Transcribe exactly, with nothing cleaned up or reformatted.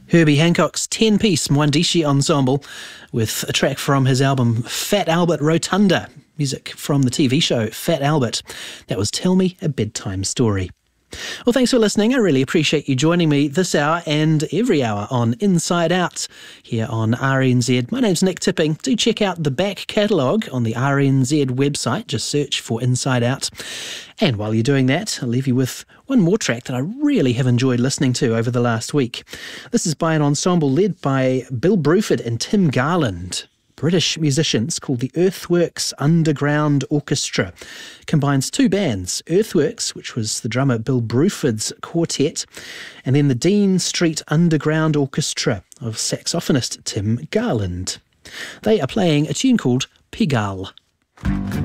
Herbie Hancock's ten-piece Mwandishi Ensemble with a track from his album Fat Albert Rotunda, music from the T V show Fat Albert. That was Tell Me a Bedtime Story. Well, thanks for listening. I really appreciate you joining me this hour and every hour on Inside Out here on R N Z. My name's Nick Tipping. Do check out the back catalogue on the R N Z website. Just search for Inside Out. And while you're doing that, I'll leave you with one more track that I really have enjoyed listening to over the last week. This is by an ensemble led by Bill Bruford and Tim Garland. British musicians called the Earthworks Underground Orchestra. Combines two bands, Earthworks, which was the drummer Bill Bruford's quartet, and then the Dean Street Underground Orchestra of saxophonist Tim Garland. They are playing a tune called Pigalle.